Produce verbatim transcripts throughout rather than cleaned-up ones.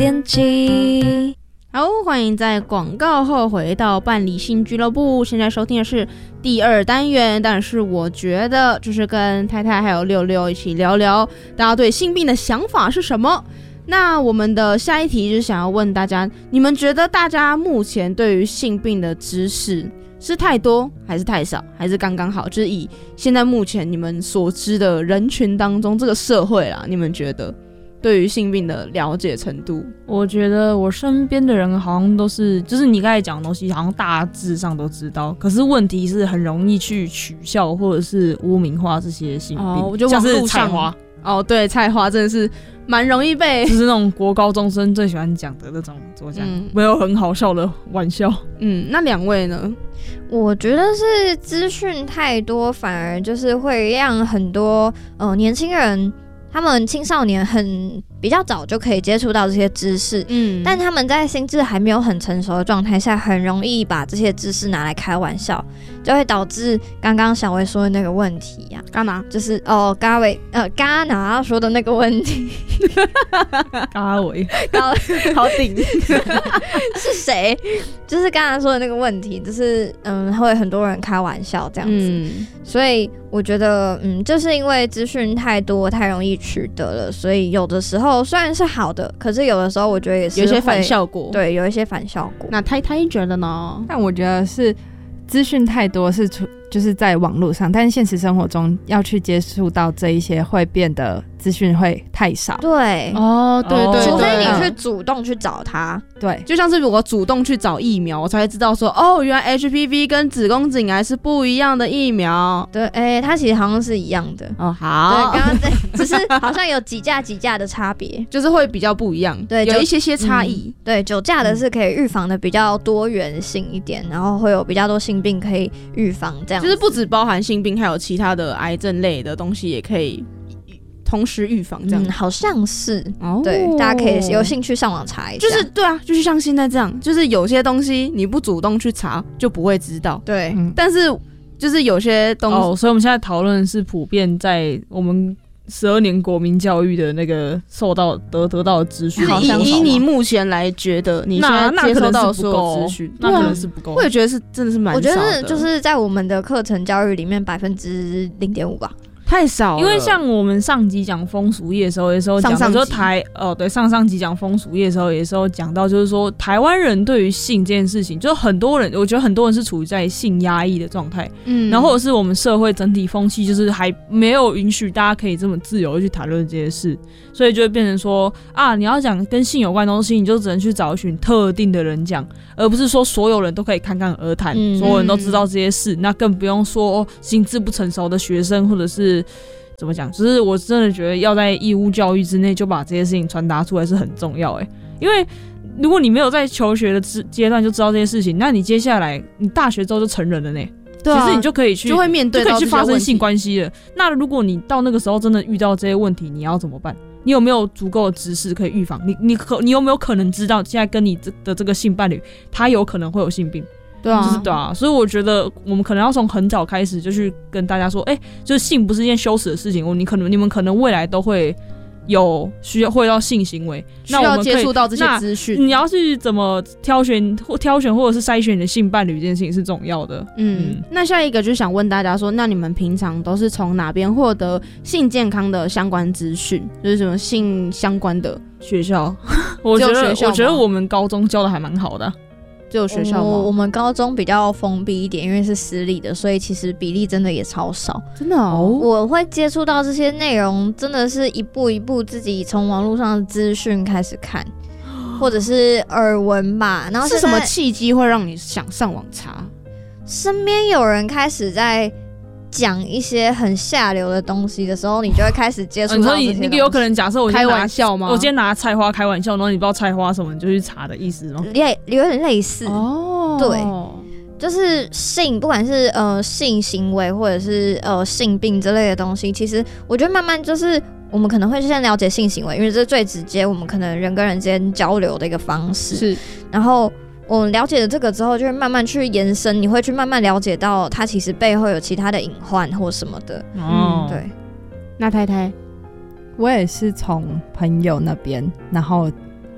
点击。 好，欢迎在广告后回到伴理性俱乐部。现在收听的是第二单元，但是我觉得就是跟太太还有六六一起聊聊大家对性病的想法是什么。那我们的下一题就是想要问大家，你们觉得大家目前对于性病的知识是太多还是太少，还是刚刚好？就是以现在目前你们所知的人群当中，这个社会啦，你们觉得对于性病的了解程度？ 我觉得我身边的人好像都是，就是你刚才讲的东西，好像大致上都知道。可是问题是很容易去取笑或者是污名化这些性病， 哦，我觉得网络上像是菜花。 哦，对，菜花真的是蛮容易被， 就是那种国高中生最喜欢讲的那种，怎么讲、嗯，没有很好笑的玩笑。 嗯，那两位呢？ 我觉得是资讯太多，反而就是会让很多呃年轻人，他们青少年很比较早就可以接触到这些知识，嗯，但他们在心智还没有很成熟的状态下，很容易把这些知识拿来开玩笑，就会导致刚刚小薇说的那个问题呀、啊。 嘎哪？ 就是哦，嘎伟呃嘎哪说的那个问题。 嘎伟， 嘎好顶是谁？就是刚才说的那个问题，就是嗯，会很多人开玩笑这样子，嗯、所以我觉得嗯，就是因为资讯太多，太容易取得了，所以有的时候虽然是好的，可是有的时候我觉得也是有一些反效果， 对，有一些反效果。 那太太觉得呢？ 但我觉得是资讯太多是就是在网络上，但是现实生活中要去接触到这一些会变得资讯会太少。 对， 哦，对对对， 除非你去主动去找他。 对， 就像是我主动去找疫苗，我才会知道说，哦，原来 H P V 跟子宫颈癌是不一样的疫苗。 对，哎、欸，它其实好像是一样的。 哦，好， 对，刚刚对，只是好像有几价几价的差别， 就是会比较不一样， 对， 有一些些差异、 嗯。对，九价的是可以预防的比较多元性一点，然后会有比较多性病可以预防，这样就是不只包含性病，还有其他的癌症类的东西也可以同时预防，这样、 嗯、好像是、哦、对，大家可以有兴趣上网查一下。 就是对啊，就是像现在这样，就是有些东西你不主动去查就不会知道， 对、 嗯，但是就是有些东西， 哦，所以我们现在讨论是普遍在我们十二年国民教育的那个受到得得到的资讯， 以以你目前来觉得，你现在接收到的所有资讯， 那可能是不够。 我也觉得是真的是蛮少的。 我觉得就是在我们的课程教育里面百分之零点五吧。 太少了， 因为像我们上集讲风俗业的时候，有时候讲到说台哦，对，上上集讲风俗业的时候，有时候讲到就是说台湾人对于性这件事情，就是很多人，我觉得很多人是处于在性压抑的状态，嗯，然后或者是我们社会整体风气就是还没有允许大家可以这么自由的去谈论这些事，所以就会变成说啊，你要讲跟性有关的东西，你就只能去找一群特定的人讲，而不是说所有人都可以侃侃而谈，嗯、所有人都知道这些事，那更不用说、哦、心智不成熟的学生或者是。怎么讲？就是我真的觉得要在义务教育之内就把这些事情传达出来是很重要哎，因为如果你没有在求学的阶段就知道这些事情，那你接下来你大学之后就成人了呢。对啊，其实你就可以去就会面对到就可以去发生性关系了。那如果你到那个时候真的遇到这些问题，你要怎么办？你有没有足够的知识可以预防？你你可你有没有可能知道现在跟你的这个性伴侣他有可能会有性病？ 对啊， 就是对啊，所以我觉得我们可能要从很早开始就去跟大家说，哎、欸，就是性不是一件羞耻的事情，你可能你们可能未来都会有需要会到性行为， 需要接触到这些资讯。 你要是怎么挑选或挑选或者是筛选你的性伴侣，这件事情是重要的。 嗯，嗯那下一个就想问大家说，那你们平常都是从哪边获得性健康的相关资讯？就是什么性相关的学校？我觉得我觉得我们高中教的还蛮好的、啊。 只有学校吗？ 我, 我们高中比较封闭一点，因为是私立的，所以其实比例真的也超少。 真的哦， 我会接触到这些内容，真的是一步一步自己从网络上的资讯开始看，或者是耳闻吧。然后是什么契机会让你想上网查？ 身边有人开始在讲一些很下流的东西的时候，你就会开始接触到这些东西。 你说你有可能假设我开玩笑吗？ 我今天拿菜花开玩笑，然后你不知道菜花什么，你就去查的意思吗？ 类有点类似哦， 对，就是性，不管是呃性行为或者是呃性病之类的东西，其实我觉得慢慢就是我们可能会先了解性行为，因为这是最直接，我们可能人跟人之间交流的一个方式。 是， 然后。我了解了这个之后，就会慢慢去延伸，你会去慢慢了解到它其实背后有其他的隐患或什么的。 哦、 嗯，对。 那太太， 我也是从朋友那边，然后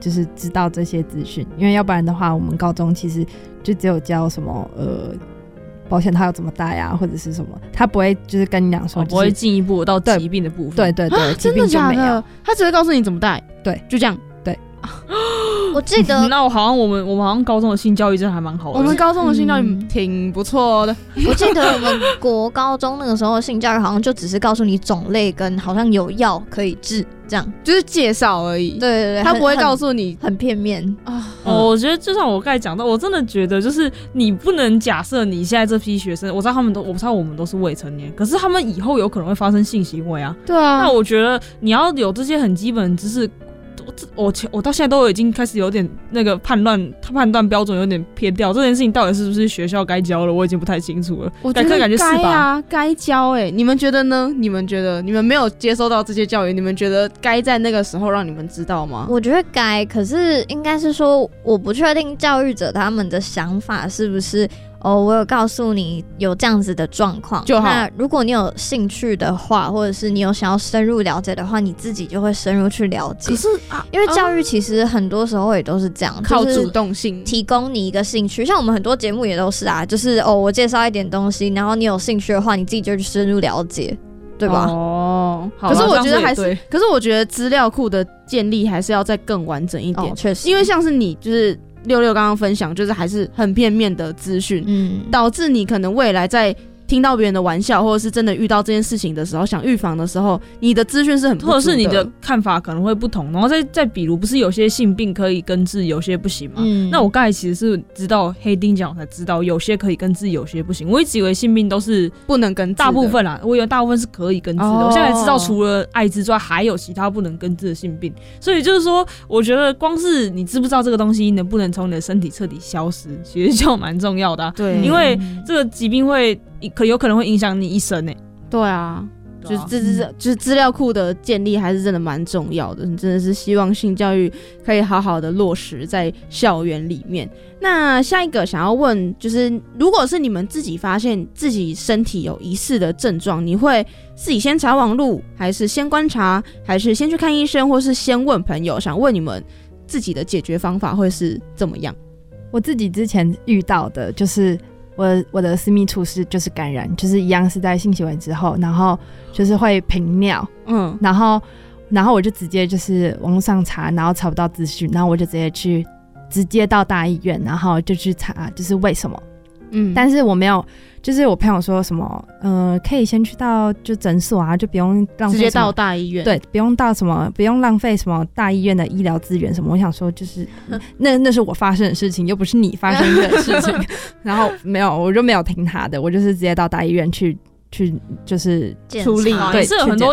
就是知道这些资讯，因为要不然的话，我们高中其实就只有教什么呃。保险套要怎么戴啊，或者是什么，他不会就是跟你讲说、就是哦， 不会进一步到疾病的部分。 对对对， 啊、真的假的？他只会告诉你怎么戴， 对， 就这样。 对， 我记得那我好像我们我们好像高中的性教育真的还蛮好的。 我们高中的性教育挺不错的。 嗯、我记得我们国高中那个时候的性教育好像就只是告诉你种类跟好像有药可以治。这样就是介绍而已， 对对对， 他不会告诉你， 很片面啊、嗯。哦，我觉得就像我刚才讲到，我真的觉得就是你不能假设你现在这批学生，我知道他们都，我不知道我们都是未成年，可是他们以后有可能会发生性行为啊。 对啊， 那我觉得你要有这些很基本的知识。我我到现在都已经开始有点那个判断判断标准有点偏掉，这件事情到底是不是学校该教了，我已经不太清楚了。 我觉得该啊，该教哎、欸，你们觉得呢？你们觉得你们没有接收到这些教育，你们觉得该在那个时候让你们知道吗？ 我觉得该，可是应该是说，我不确定教育者他们的想法是不是。哦，我有告诉你有这样子的状况就好。那如果你有兴趣的话，或者是你有想要深入了解的话，你自己就会深入去了解。 可是啊， 因为教育其实很多时候也都是这样， 靠主动性提供你一个兴趣。像我们很多节目也都是啊，就是哦，我介绍一点东西，然后你有兴趣的话，你自己就去深入了解，对吧？ 哦，可是我觉得还是，可是我觉得资料库的建立还是要再更完整一点。 确、哦、实， 因为像是你就是。六六刚刚分享就是还是很片面的资讯，嗯，导致你可能未来在听到别人的玩笑，或者是真的遇到这件事情的时候，想预防的时候，你的资讯是很不足的， 或者是你的看法可能会不同。然后再再比如，不是有些性病可以根治，有些不行吗？嗯，那我刚才其实是知道黑丁讲才知道，有些可以根治，有些不行。我一直以为性病都是不能根治， 大部分啦，我以为大部分是可以根治的。哦、我现在知道，除了艾滋之外，还有其他不能根治的性病。所以就是说，我觉得光是你知不知道这个东西能不能从你的身体彻底消失，其实就蛮重要的、啊。 对， 因为这个疾病会。可有可能会影响你一生呢、欸。 对啊，就是这这就是资料库的建立还是真的蛮重要的，真的是希望性教育可以好好的落实在校园里面。那下一个想要问就是，如果是你们自己发现自己身体有疑似的症状，你会自己先查网路，还是先观察，还是先去看医生，或是先问朋友？想问你们自己的解决方法会是怎么样？ 我自己之前遇到的就是。我我的私密处是就是感染，就是一样是在性行为之后，然后就是会频尿，嗯，然后然后我就直接就是网络上查，然后查不到资讯，然后我就直接去直接到大医院，然后就去查就是为什么，嗯，但是我没有，就是我朋友说什么，呃，可以先去到就诊所啊，就不用浪费， 直接到大医院， 对，不用到什么，不用浪费什么大医院的医疗资源什么。我想说，就是那那是我发生的事情，又不是你发生的事情。然后没有，我就没有听他的，我就是直接到大医院去去就是处理， 对，是有很多